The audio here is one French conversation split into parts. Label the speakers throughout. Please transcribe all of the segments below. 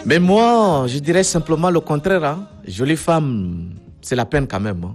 Speaker 1: Mais moi, je dirais simplement le contraire. Hein. Jolie femme, c'est la peine quand même. Hein.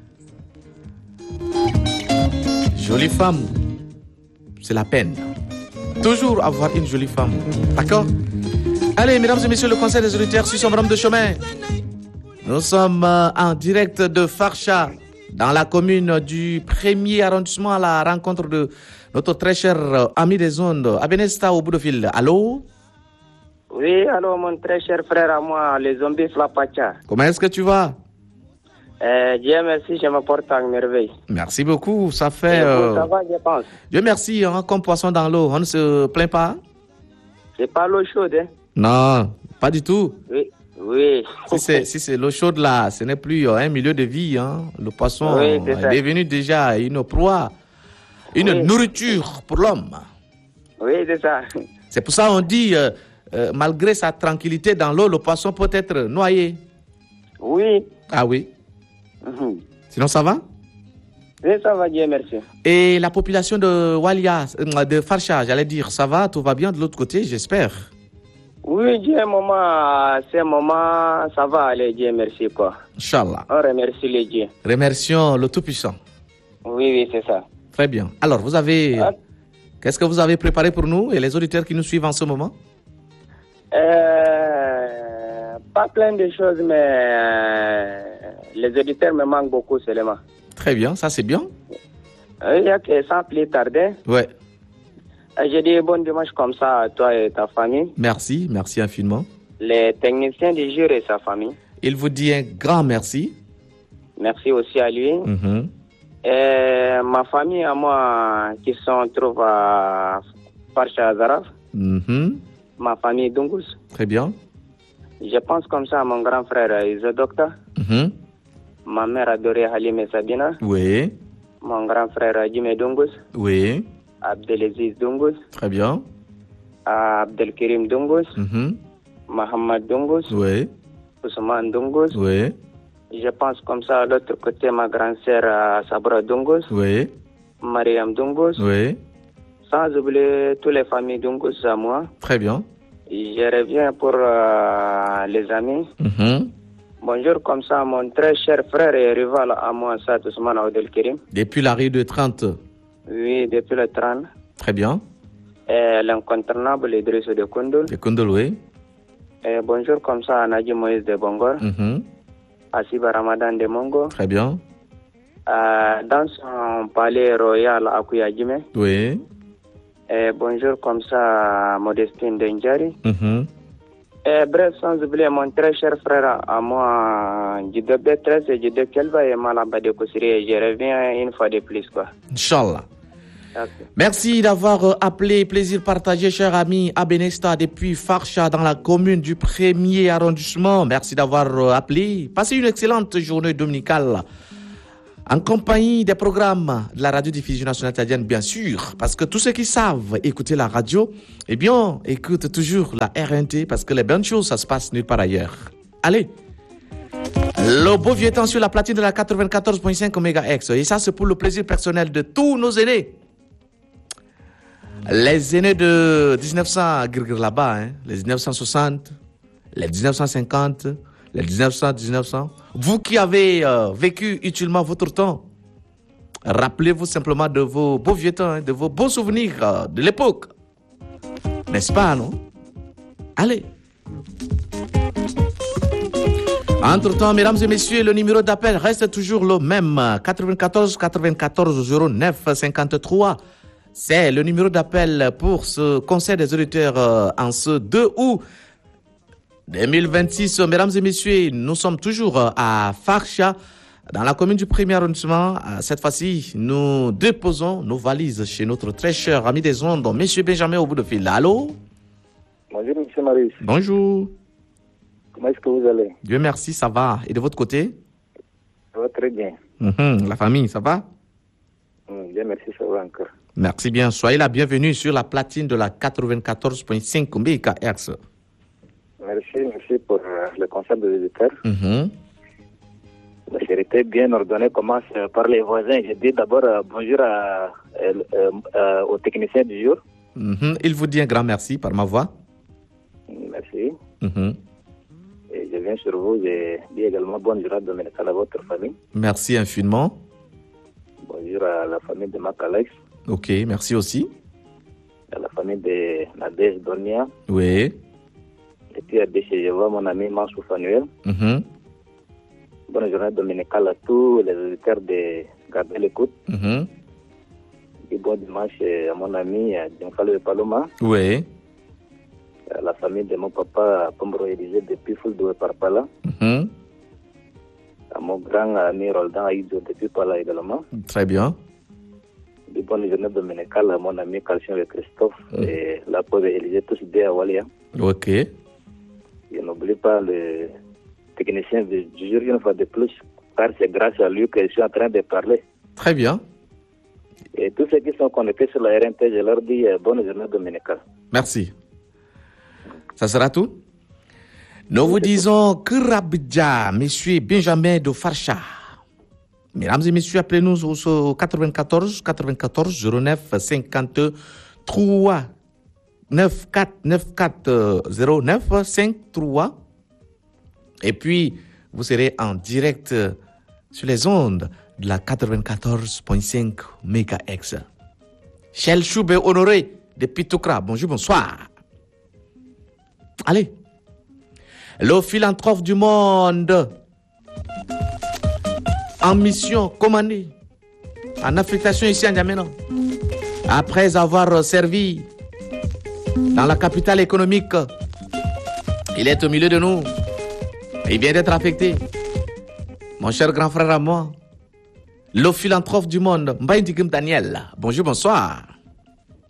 Speaker 1: Jolie femme, c'est la peine. Toujours avoir une jolie femme. D'accord? Allez, mesdames et messieurs, le conseil des auditeurs sur son rame de chemin. Nous sommes en direct de Farsha, dans la commune du 1er arrondissement, à la rencontre de notre très cher ami des ondes, Abenesta au bout de fil. Allô?
Speaker 2: Oui, allô, mon très cher frère à moi, les zombies Flapacha.
Speaker 1: Comment est-ce que tu vas?
Speaker 2: Dieu merci, je me porte en merveille.
Speaker 1: Merci beaucoup, ça fait...
Speaker 2: Ça va, je pense.
Speaker 1: Dieu merci, hein, comme poisson dans l'eau, on ne se plaint pas?
Speaker 2: C'est pas l'eau chaude, hein?
Speaker 1: Non, pas du tout.
Speaker 2: Oui, oui.
Speaker 1: Si c'est l'eau chaude là, ce n'est plus un milieu de vie. Hein. Le poisson est devenu déjà une proie, une nourriture pour l'homme.
Speaker 2: Oui, c'est ça.
Speaker 1: C'est pour ça qu'on dit, malgré sa tranquillité dans l'eau, le poisson peut être noyé.
Speaker 2: Oui.
Speaker 1: Ah oui. Sinon, ça va?
Speaker 2: Oui, ça va, Dieu merci.
Speaker 1: Et la population de Walia, de Farsha, j'allais dire, ça va? Tout va bien de l'autre côté, j'espère?
Speaker 2: Oui, Dieu, c'est un moment, ça va aller, Dieu merci, quoi.
Speaker 1: Inch'Allah.
Speaker 2: On remercie les dieux.
Speaker 1: Remercions le Tout-Puissant.
Speaker 2: Oui, c'est ça.
Speaker 1: Très bien. Alors, qu'est-ce que vous avez préparé pour nous et les auditeurs qui nous suivent en ce moment?
Speaker 2: Pas plein de choses, mais les auditeurs me manquent beaucoup seulement.
Speaker 1: Très bien, ça c'est bien.
Speaker 2: Il y a que sans plus tarder.
Speaker 1: Ouais.
Speaker 2: J'ai dit bon dimanche comme ça à toi et ta famille.
Speaker 1: Merci infiniment.
Speaker 2: Les techniciens du jour et sa famille.
Speaker 1: Il vous dit un grand merci.
Speaker 2: Merci aussi à lui. Et ma famille à moi qui se trouve à Farsha Azaraf. Ma famille Dungus.
Speaker 1: Très bien.
Speaker 2: Je pense comme ça à mon grand frère Iso Docta. Ma mère adorée Halime Sabina.
Speaker 1: Oui.
Speaker 2: Mon grand frère Jimé Dungus.
Speaker 1: Oui.
Speaker 2: Abdelaziz Dungus.
Speaker 1: Très bien.
Speaker 2: Abdelkirim Dungus. Mohamed Dungus.
Speaker 1: Oui.
Speaker 2: Ousmane Dungus.
Speaker 1: Oui.
Speaker 2: Je pense comme ça à l'autre côté, ma grande sœur Sabra Dungus.
Speaker 1: Oui.
Speaker 2: Mariam Dungus.
Speaker 1: Oui.
Speaker 2: Sans oublier toutes les familles Dungus à moi.
Speaker 1: Très bien.
Speaker 2: Je reviens pour les amis. Bonjour comme ça, mon très cher frère et rival à moi, Saad Ousmane Abdelkirim.
Speaker 1: Depuis la rue de 30.
Speaker 2: Oui, depuis le 30.
Speaker 1: Très bien.
Speaker 2: Et l'incontournable Idriss de Koundoul.
Speaker 1: De Koundoul, oui.
Speaker 2: Et bonjour comme ça à Nadji Moïse de Bongor. À Siba Ramadan de Mongo.
Speaker 1: Très bien.
Speaker 2: Dans son palais royal à Kouyadjime.
Speaker 1: Oui.
Speaker 2: Et bonjour comme ça à Modestine Denjari. Et bref, sans oublier mon très cher frère à moi, Jide B13 et Jide Kelba et Malaba de Koussiri. Je reviens une fois de plus, quoi.
Speaker 1: Inch'Allah.
Speaker 2: Okay.
Speaker 1: Merci d'avoir appelé. Plaisir partagé, cher ami Abenesta, depuis Farsha, dans la commune du 1er arrondissement. Merci d'avoir appelé. Passez une excellente journée dominicale en compagnie des programmes de la radiodiffusion nationale tchadienne, bien sûr, parce que tous ceux qui savent écouter la radio, eh bien, écoutent toujours la RNT, parce que les bonnes choses, ça se passe nulle part ailleurs. Allez, le beau vieux temps sur la platine de la 94.5 MHz, et ça, c'est pour le plaisir personnel de tous nos aînés. Les aînés de 1900, là-bas, hein, les 1960, les 1950, les 1900, vous qui avez vécu utilement votre temps, rappelez-vous simplement de vos beaux vieux temps, hein, de vos beaux souvenirs de l'époque. N'est-ce pas, non? Allez. Entre-temps, mesdames et messieurs, le numéro d'appel reste toujours le même. 94 94 09 53. C'est le numéro d'appel pour ce conseil des auditeurs en ce 2 août 2026. Mesdames et messieurs, nous sommes toujours à Farsha, dans la commune du 1er arrondissement. Cette fois-ci, nous déposons nos valises chez notre très cher ami des ondes, M. Benjamin au bout de fil. Allô?
Speaker 3: Bonjour, M. Maurice.
Speaker 1: Bonjour.
Speaker 3: Comment est-ce que vous allez?
Speaker 1: Dieu merci, ça va. Et de votre côté?
Speaker 3: Ça va très bien.
Speaker 1: La famille, ça va?
Speaker 3: Dieu merci, ça va encore.
Speaker 1: Merci bien. Soyez la bienvenue sur la platine de la 94.5 MHz.
Speaker 3: Merci pour le concept de l'éditeur. La charité bien ordonnée commence par les voisins. Je dis d'abord bonjour aux techniciens du jour.
Speaker 1: Il vous dit un grand merci par ma voix.
Speaker 3: merci. Et je viens sur vous, je dis également bonjour à Dominical, à votre famille.
Speaker 1: Merci infiniment.
Speaker 3: Bonjour à la famille de Macalex.
Speaker 1: Ok, merci aussi.
Speaker 3: À la famille de Nadège Donia.
Speaker 1: Oui.
Speaker 3: Et puis à Béché-Jeva, mon ami Mansour Fanuel. Bonne journée dominicale à tous les auditeurs de Garder l'écoute. Et bon dimanche à mon ami Gianfalo Paloma.
Speaker 1: Oui.
Speaker 3: À la famille de mon papa Pombro Élysée depuis Fuldo et Parpala. À mon grand ami Roldan Aïdo depuis Pala également.
Speaker 1: Très bien.
Speaker 3: Et bonne journée dominicale à mon ami Calcium et Christophe et la pauvre Élysée, tous deux à Walia.
Speaker 1: Ok.
Speaker 3: Et n'oublie pas le technicien du jour une fois de plus, car c'est grâce à lui que je suis en train de parler.
Speaker 1: Très bien.
Speaker 3: Et tous ceux qui sont connectés sur la RNT, je leur dis bonne journée dominicale.
Speaker 1: Merci. Ça sera tout? Nous vous disons que Rabidja, monsieur Benjamin de Farcha. Mesdames et messieurs, appelez-nous au 94 09 53 94 09 53. Et puis, vous serez en direct sur les ondes de la 94.5 MHz. Chel Choube Honoré de Pitokra, bonjour, bonsoir. Allez. Le philanthrope du monde en mission commandée en affectation ici à N'Djamena. Après avoir servi dans la capitale économique, il est au milieu de nous. Il vient d'être affecté. Mon cher grand frère à moi, le philanthrope du monde, Mbaye Ndigim Daniel. Bonjour, bonsoir.